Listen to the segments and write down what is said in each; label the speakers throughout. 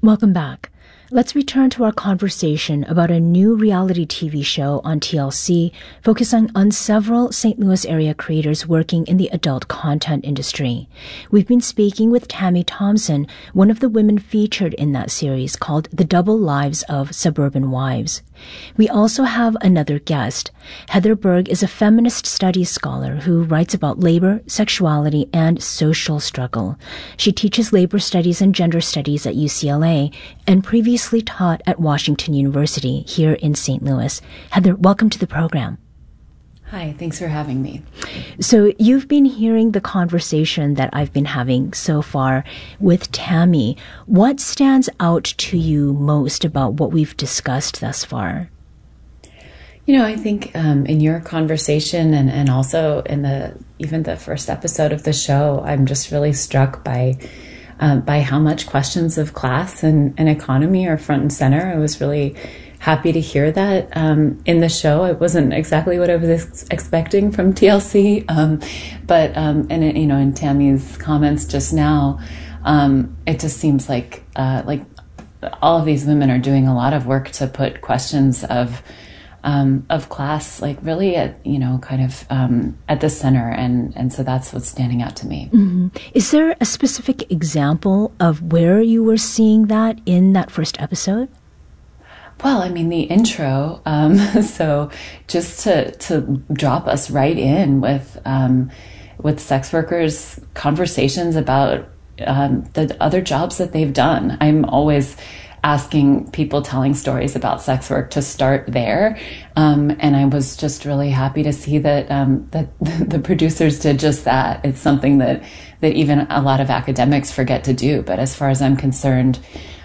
Speaker 1: Welcome back. Let's return to our conversation about a new reality TV show on TLC focusing on several St. Louis area creators working in the adult content industry. We've been speaking with Tammy Thompson, one of the women featured in that series called The Double Lives of Suburban Wives. We also have another guest. Heather Berg is a feminist studies scholar who writes about labor, sexuality, and social struggle. She teaches labor studies and gender studies at UCLA and previously taught at Washington University here in St. Louis. Heather, welcome to the program.
Speaker 2: Hi, thanks for having me.
Speaker 1: So you've been hearing the conversation that I've been having so far with Tammy. What stands out to you most about what we've discussed thus far?
Speaker 2: You know, I think in your conversation and also in even the first episode of the show, I'm just really struck by how much questions of class and economy are front and center. I was really happy to hear that in the show. It wasn't exactly what I was expecting from TLC, but in Tammy's comments just now, it just seems like all of these women are doing a lot of work to put questions of class, like really at at the center, and so that's what's standing out to me.
Speaker 1: Mm-hmm. Is there a specific example of where you were seeing that in that first episode?
Speaker 2: Well, I mean, the intro, so just to drop us right in with sex workers' conversations about the other jobs that they've done. I'm always asking people telling stories about sex work to start there. And I was just really happy to see that the producers did just that. It's something that even a lot of academics forget to do. But as far as I'm concerned,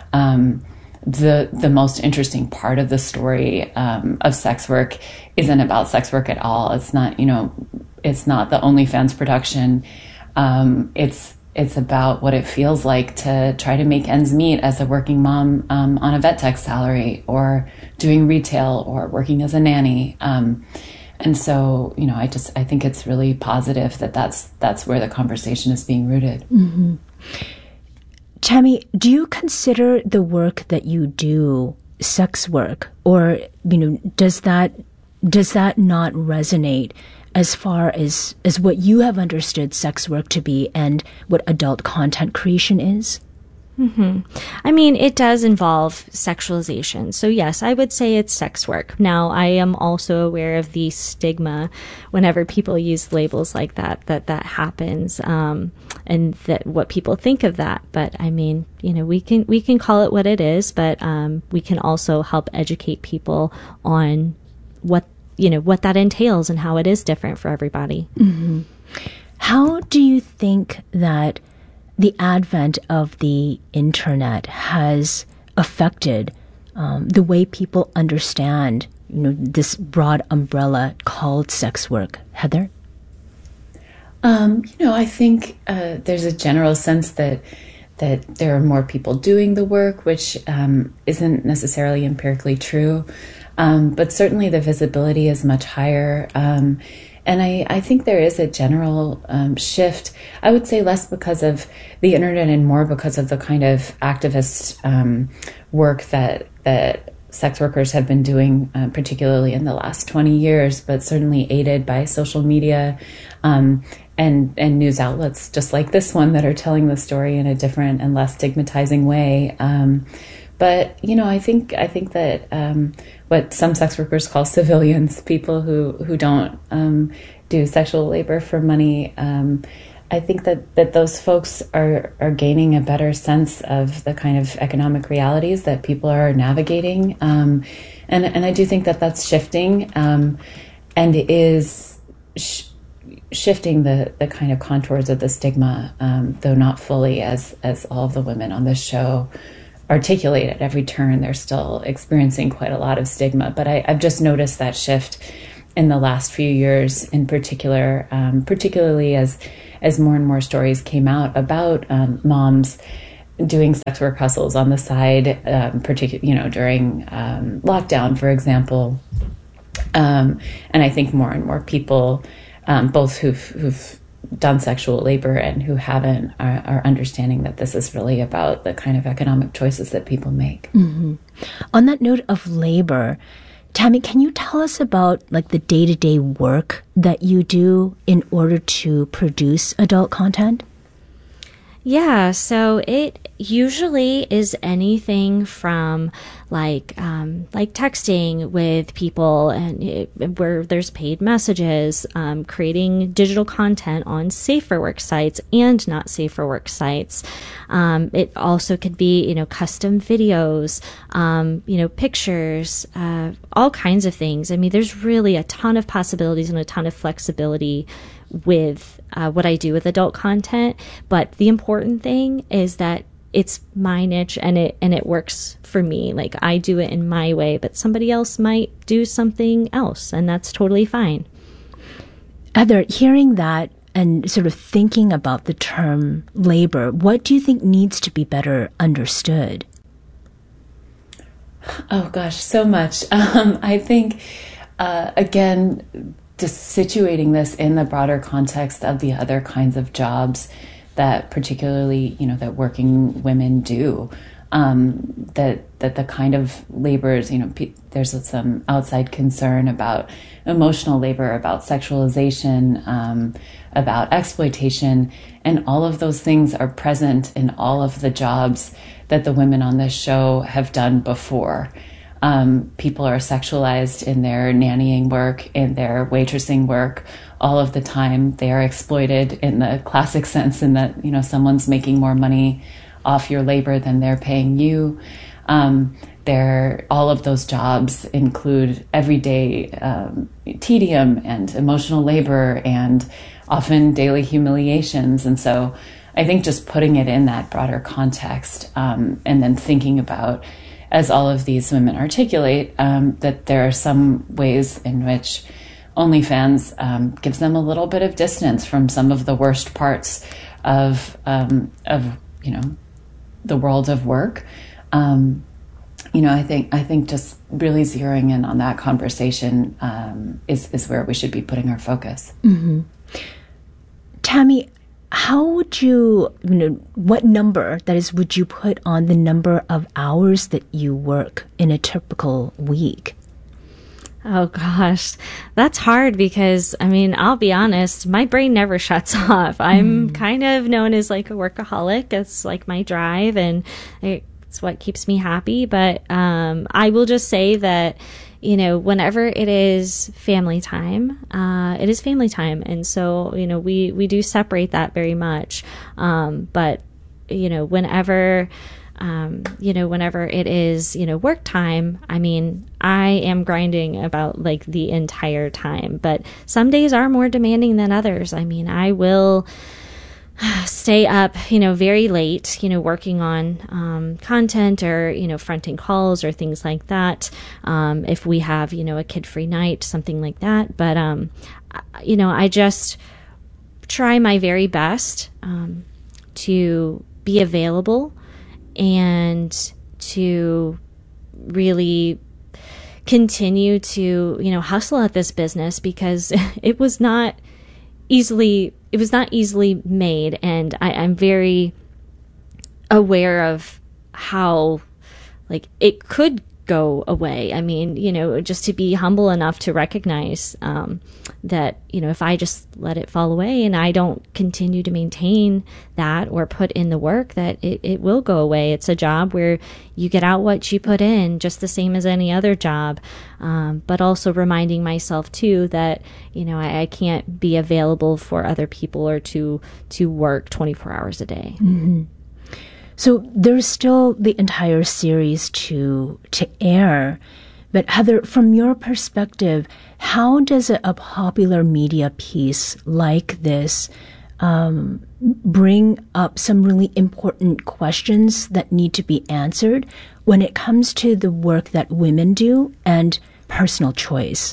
Speaker 2: the most interesting part of the story of sex work isn't about sex work at all. It's not the OnlyFans production. It's about what it feels like to try to make ends meet as a working mom on a vet tech salary, or doing retail, or working as a nanny. And so, I think it's really positive that's where the conversation is being rooted.
Speaker 1: Mm-hmm. Tammy, do you consider the work that you do sex work, or does that not resonate as far as what you have understood sex work to be and what adult content creation is?
Speaker 3: Mm-hmm. I mean, it does involve sexualization. So yes, I would say it's sex work. Now, I am also aware of the stigma whenever people use labels like that happens, and that what people think of that. But I mean, we can call it what it is, but we can also help educate people on what that entails and how it is different for everybody.
Speaker 1: Mm-hmm. How do you think that the advent of the internet has affected the way people understand, this broad umbrella called sex work? Heather?
Speaker 2: I think there's a general sense that there are more people doing the work, which isn't necessarily empirically true. But certainly the visibility is much higher. And I think there is a general shift, I would say less because of the internet and more because of the kind of activist work that sex workers have been doing, particularly in the last 20 years, but certainly aided by social media and news outlets just like this one that are telling the story in a different and less stigmatizing way. But I think that what some sex workers call civilians, people who don't do sexual labor for money, I think that those folks are gaining a better sense of the kind of economic realities that people are navigating, and I do think that that's shifting, and it is shifting the kind of contours of the stigma, though not fully, as all of the women on this show articulate at every turn. They're still experiencing quite a lot of stigma, but I've just noticed that shift in the last few years in particular, particularly as more and more stories came out about moms doing sex work hustles on the side, particularly during lockdown, for example. And I think more and more people, both who've done sexual labor and who haven't are understanding that this is really about the kind of economic choices that people make.
Speaker 1: Mm-hmm. On that note of labor, Tammy, can you tell us about like the day-to-day work that you do in order to produce adult content?
Speaker 3: Yeah, so it usually is anything from like texting with people and where there's paid messages, creating digital content on safe for work sites and not safe for work sites. It also could be, custom videos, pictures, all kinds of things. I mean, there's really a ton of possibilities and a ton of flexibility with what I do with adult content. But the important thing is that it's my niche and it works for me. Like, I do it in my way, but somebody else might do something else, and that's totally fine.
Speaker 1: Heather, hearing that and sort of thinking about the term labor, what do you think needs to be better understood?
Speaker 2: Oh gosh, so much. I think, again, just situating this in the broader context of the other kinds of jobs that particularly, that working women do, that the kind of labors, there's some outside concern about emotional labor, about sexualization, about exploitation, and all of those things are present in all of the jobs that the women on this show have done before. People are sexualized in their nannying work, in their waitressing work, all of the time. They are exploited in the classic sense in that, someone's making more money off your labor than they're paying you. All of those jobs include everyday tedium and emotional labor and often daily humiliations. And so I think just putting it in that broader context, and then thinking about, as all of these women articulate, that there are some ways in which OnlyFans gives them a little bit of distance from some of the worst parts of the world of work. I think just really zeroing in on that conversation is where we should be putting our focus.
Speaker 1: Mm-hmm. Tammy, how would you, what number, that is, would you put on the number of hours that you work in a typical week?
Speaker 3: Oh gosh, that's hard because, I'll be honest, my brain never shuts off. I'm kind of known as like a workaholic. It's like my drive and it's what keeps me happy. But I will just say that, whenever it is family time, it is family time. And so, we do separate that very much. But, whenever it is, work time, I am grinding about like the entire time, but some days are more demanding than others. I will stay up, very late, working on content or, fronting calls or things like that. If we have, a kid-free night, something like that. But, I just try my very best to be available and to really continue to, hustle at this business because it was not easily made. And I'm very aware of how it could go away. Just to be humble enough to recognize that, if I just let it fall away and I don't continue to maintain that or put in the work, that it will go away. It's a job where you get out what you put in, just the same as any other job. But also reminding myself too that, I can't be available for other people or to work 24 hours a day.
Speaker 1: Mm-hmm. So there's still the entire series to air. But Heather, from your perspective, how does a popular media piece like this bring up some really important questions that need to be answered when it comes to the work that women do and personal choice?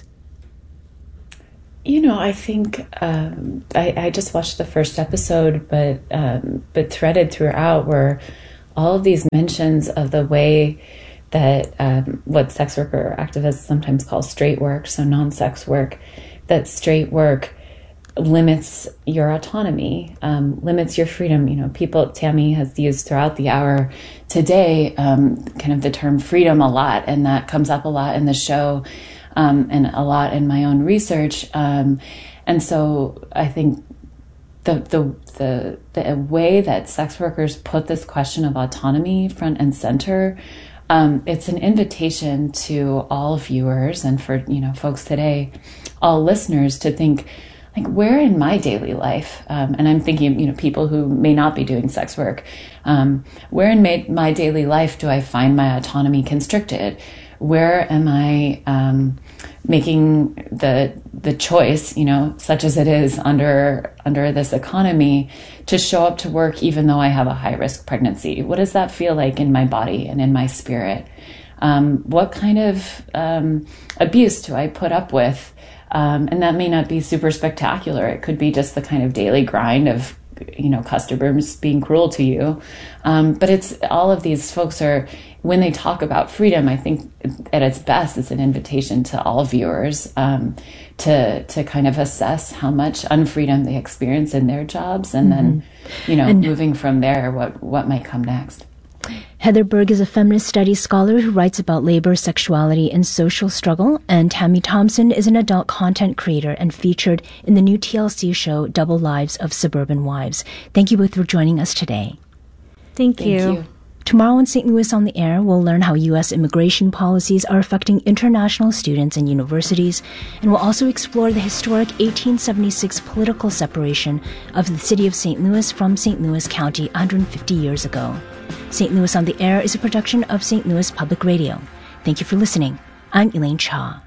Speaker 2: I think I just watched the first episode, but threaded throughout were all of these mentions of the way that what sex worker activists sometimes call straight work, so non-sex work, that straight work limits your autonomy, limits your freedom. You know, Tammy has used throughout the hour today kind of the term freedom a lot, and that comes up a lot in the show and a lot in my own research. And so I think the way that sex workers put this question of autonomy front and center, it's an invitation to all viewers and for, folks today, all listeners, to think, like, where in my daily life, and I'm thinking, people who may not be doing sex work, where in my daily life do I find my autonomy constricted? Where am I making the choice, such as it is under this economy, to show up to work even though I have a high risk pregnancy? What does that feel like in my body and in my spirit? What kind of abuse do I put up with? And that may not be super spectacular. It could be just the kind of daily grind of, customers being cruel to you. But it's all of these folks are, when they talk about freedom, I think at its best, it's an invitation to all viewers to kind of assess how much unfreedom they experience in their jobs, and then, moving from there, what might come next.
Speaker 1: Heather Berg is a feminist studies scholar who writes about labor, sexuality, and social struggle, and Tammy Thompson is an adult content creator and featured in the new TLC show Double Lives of Suburban Wives. Thank you both for joining us today.
Speaker 3: Thank you.
Speaker 1: Tomorrow in St. Louis on the Air, we'll learn how U.S. immigration policies are affecting international students and universities, and we'll also explore the historic 1876 political separation of the city of St. Louis from St. Louis County 150 years ago. St. Louis on the Air is a production of St. Louis Public Radio. Thank you for listening. I'm Elaine Cha.